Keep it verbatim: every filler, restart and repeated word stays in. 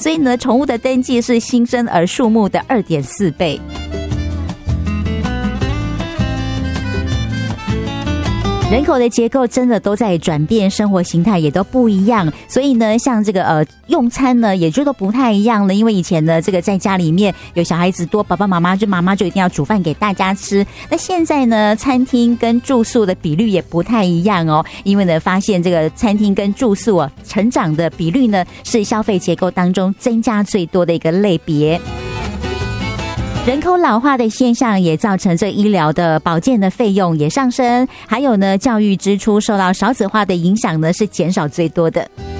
所以呢，宠物的登记是新生儿数目的 二点四倍。人口的结构真的都在转变，生活形态也都不一样，所以呢，像这个呃用餐呢，也就都不太一样了。因为以前呢，这个在家里面有小孩子多，爸爸妈妈就妈妈就一定要煮饭给大家吃。那现在呢，餐厅跟住宿的比率也不太一样哦，因为呢，发现这个餐厅跟住宿啊，成长的比率呢，是消费结构当中增加最多的一个类别。人口老化的现象也造成这医疗的保健的费用也上升，还有呢，教育支出受到少子化的影响呢，是减少最多的。